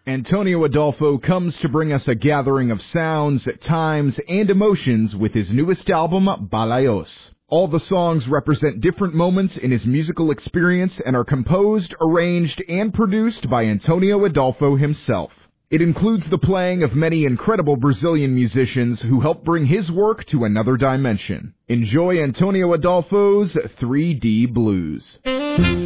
Antonio Adolfo comes to bring us a gathering of sounds, times, and emotions with his newest album, Balayos. All the songs represent different moments in his musical experience and are composed, arranged, and produced by Antonio Adolfo himself. It includes the playing of many incredible Brazilian musicians who help bring his work to another dimension. Enjoy Antonio Adolfo's 3D Blues.